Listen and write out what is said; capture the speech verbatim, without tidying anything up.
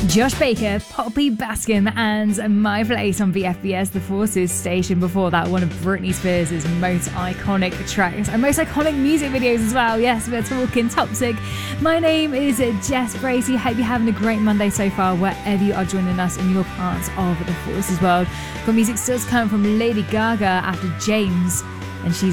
Josh Baker, Poppy Bascom, and My Place on B F B S, the Forces station. Before that, one of Britney Spears' most iconic tracks and most iconic music videos as well. Yes, we're talking Toxic. My name is Jess Bracey. Hope you're having a great Monday so far, wherever you are joining us in your part of the Forces world. Got music still to come from Lady Gaga after James, and she's